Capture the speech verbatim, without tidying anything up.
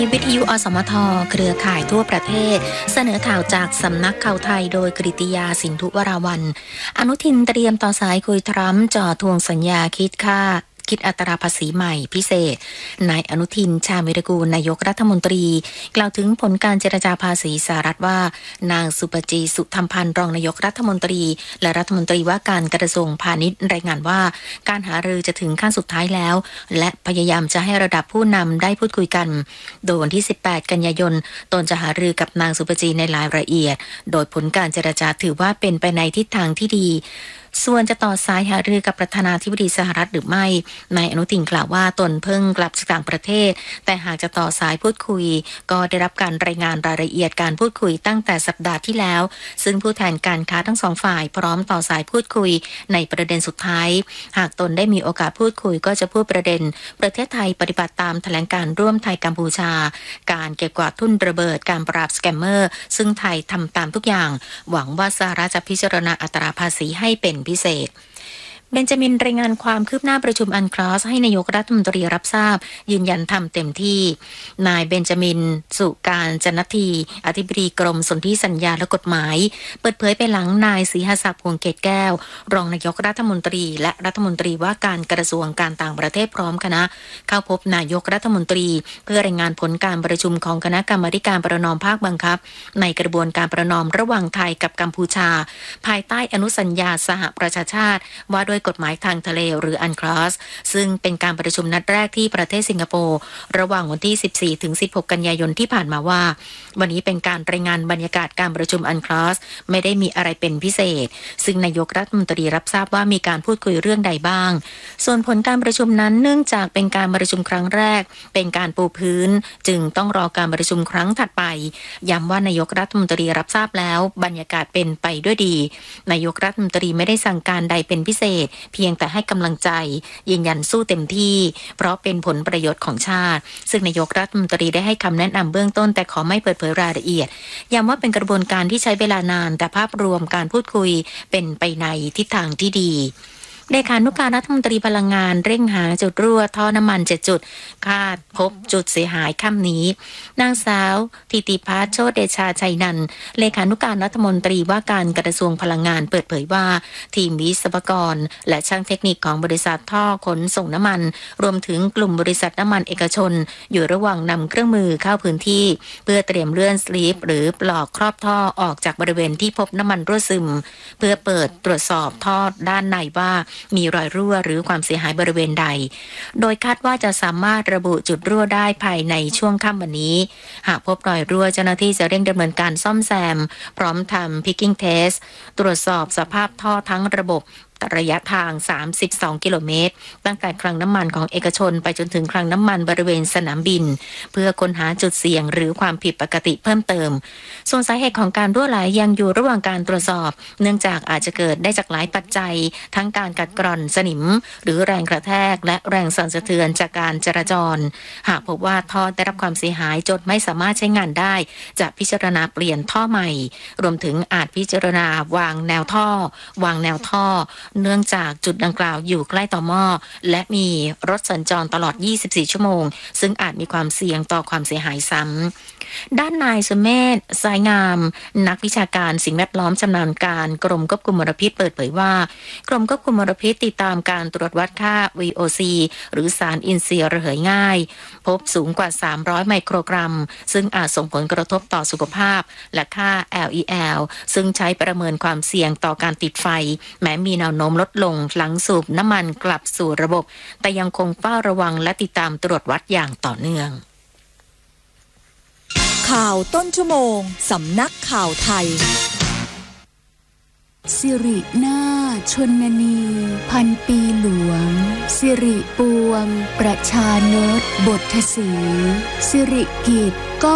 วิทยุอสมทเครือข่ายทั่วประเทศเสนอข่าวจากสำนักข่าวไทยโดยกฤติยาสินธุวราวัลย์อนุทินเตรียมต่อสายคุยทรัมป์จ่อทวงสัญญาคิดค่าคิดอัตราภาษีใหม่พิเศษนายอนุทินชาญวิรากูลนายกรัฐมนตรีกล่าวถึงผลการเจรจาภาษีสหรัฐว่านางสุปจีสุธรรมพันธ์รองนายกรัฐมนตรีและรัฐมนตรีว่าการกระทรวงพาณิชย์รายงานว่าการหารือจะถึงขั้นสุดท้ายแล้วและพยายามจะให้ระดับผู้นำได้พูดคุยกันโดยวันที่สิบแปดกันยายนตนจะหารือกับนางสุปจีในรายละเอียดโดยผลการเจรจาถือว่าเป็นไปในทิศทางที่ดีส่วนจะต่อสายหารือกับประธานาธิบดีสหรัฐหรือไม่นายอนุทินกล่าวว่าตนเพิ่งกลับจากต่างประเทศแต่หากจะต่อสายพูดคุยก็ได้รับการรายงานรายละเอียดการพูดคุยตั้งแต่สัปดาห์ที่แล้วซึ่งผู้แทนการค้าทั้งสองฝ่ายพร้อมต่อสายพูดคุยในประเด็นสุดท้ายหากตนได้มีโอกาสพูดคุยก็จะพูดประเด็นประเทศไทยปฏิบัติตามแถลงการร่วมไทยกัมพูชาการเก็บกวาดทุ่นระเบิดการปราบสแกมเมอร์ซึ่งไทยทำตามทุกอย่างหวังว่าสหรัฐจะพิจารณาอัตราภาษีให้เป็นพิเศษเบนจามินรายงานความคืบหน้าประชุมอันคลอสให้นายกรัฐมนตรีรับทราบยืนยันทำเต็มที่นายเบนจามินสุการจนทีอธิบดีกรมสนธิสัญญาและกฎหมายเปิดเผยไปหลังนายศรีหศักดิ์พวงเกตแก้วรองนายกรัฐมนตรีและรัฐมนตรีว่าการกระทรวงการต่างประเทศพร้อมคณะเข้าพบนายกรัฐมนตรีเพื่อรายงานผลการประชุมของคณะกรรมาการประนอมภาคบังคับในกระบวนการประนอมระหว่างไทยกับกัมพูชาภายใต้อนุสัญญาสหประชาชาติว่าด้วยกฎหมายทางทะเลหรืออันคลอสซึ่งเป็นการประชุมนัดแรกที่ประเทศสิงคโปร์ระหว่างวันที่สิบสี่ถึงสิบหกกันยายนที่ผ่านมาว่าวันนี้เป็นการรายงานบรรยากาศการประชุมอันคลอสไม่ได้มีอะไรเป็นพิเศษซึ่งนายกรัฐมนตรีรับทราบว่ามีการพูดคุยเรื่องใดบ้างส่วนผลการประชุมนั้นเนื่องจากเป็นการประชุมครั้งแรกเป็นการปูพื้นจึงต้องรอการประชุมครั้งถัดไปย้ำว่านายกรัฐมนตรีรับทราบแล้วบรรยากาศเป็นไปด้วยดีนายกรัฐมนตรีไม่ได้สั่งการใดเป็นพิเศษเพียงแต่ให้กำลังใจยืนยันสู้เต็มที่เพราะเป็นผลประโยชน์ของชาติซึ่งนายกรัฐมนตรีได้ให้คำแนะนำเบื้องต้นแต่ขอไม่เปิดเผยรายละเอียดย้ำว่าเป็นกระบวนการที่ใช้เวลานานแต่ภาพรวมการพูดคุยเป็นไปในทิศทางที่ดีเลขานุการรัฐมนตรีพลังงานเร่งหาจุดรั่วท่อน้ำมันเจ็ดจุดคาดพบจุดเสียหายค่ำนี้นางสาวธิติพัฒน์โชติเดชาชัยนันท์เลขานุการรัฐมนตรีว่าการกระทรวงพลังงานเปิดเผยว่าทีมวิศวกรและช่างเทคนิคของบริษัทท่อขนส่งน้ำมันรวมถึงกลุ่มบริษัทน้ำมันเอกชนอยู่ระหว่างนำเครื่องมือเข้าพื้นที่เพื่อเตรียมเลื่อนสลีปหรือปลอกครอบท่อออกจากบริเวณที่พบน้ำมันรั่วซึมเพื่อเปิดตรวจสอบท่อด้านในว่ามีรอยรั่วหรือความเสียหายบริเวณใดโดยคาดว่าจะสามารถระบุจุดรั่วได้ภายในช่วงค่ำวันนี้หากพบรอยรั่วเจ้าหน้าที่จะเร่งดำเนินการซ่อมแซมพร้อมทำ Picking Test ตรวจสอบสภาพท่อทั้งระบบระยะทางสามสิบสองกิโลเมตรตั้งแต่คลังน้ำมันของเอกชนไปจนถึงคลังน้ำมันบริเวณสนามบินเพื่อค้นหาจุดเสี่ยงหรือความผิดปกติเพิ่มเติมส่วนสาเหตุของการรั่วไหลยังอยู่ระหว่างการตรวจสอบเนื่องจากอาจจะเกิดได้จากหลายปัจจัยทั้งการกัดกร่อนสนิมหรือแรงกระแทกและแรงสั่นสะเทือนจากการจราจรหากพบว่าท่อได้รับความเสียหายจนไม่สามารถใช้งานได้จะพิจารณาเปลี่ยนท่อใหม่รวมถึงอาจพิจารณาวางแนวท่อวางแนวท่อเนื่องจากจุดดังกล่าวอยู่ใกล้ต่อหม้อและมีรถสัญจรตลอดยี่สิบสี่ชั่วโมงซึ่งอาจมีความเสี่ยงต่อความเสียหายซ้ำด้านนายสุเมธสายงามนักวิชาการสิ่งแวดล้อมชำนาญการกรมควบคุมมลพิษเปิดเผยว่ากรมควบคุมมลพิษติดตามการตรวจวัดค่า วี โอ ซี หรือสารอินทรีย์ระเหยง่ายพบสูงกว่าสามร้อยไมโครกรัมซึ่งอาจส่งผลกระทบต่อสุขภาพและค่า แอล อี แอล ซึ่งใช้ประเมินความเสี่ยงต่อการติดไฟแม้มีแนวโน้มลดลงหลังสูบน้ำมันกลับสู่ระบบแต่ยังคงเฝ้าระวังและติดตามตรวจวัดอย่างต่อเนื่องข่าวต้นชั่วโมงสำนักข่าวไทยสิรินาชนนีพันปีหลวงสิริปวงประชานตบทศรีสิริกิจ